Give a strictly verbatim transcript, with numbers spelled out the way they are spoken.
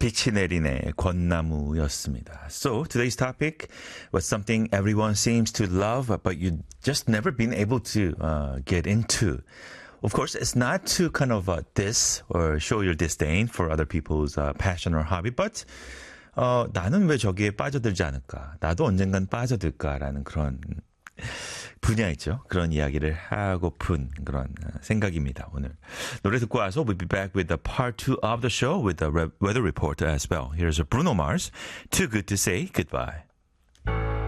빛이 내리네 권나무였습니다. So today's topic was something everyone seems to love, but you just never been able to uh, get into. Of course, it's not to kind of uh, diss or show your disdain for other people's uh, passion or hobby, but 어, 나는 왜 저기에 빠져들지 않을까? 나도 언젠간 빠져들까라는 그런 분야있죠. 그런 이야기를 하고픈 그런 생각입니다. 오늘 노래 듣고 와서 we'll be back with the part two of the show with the weather report as well. Here's Bruno Mars, Too Good to Say Goodbye.